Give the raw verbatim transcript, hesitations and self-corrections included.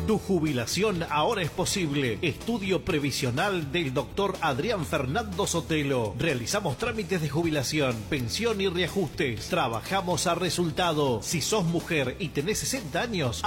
Tu jubilación ahora es posible. Estudio previsional del doctor Adrián Fernando Sotelo. Realizamos trámites de jubilación, pensión y reajustes. Trabajamos a resultado. Si sos mujer y tenés sesenta años,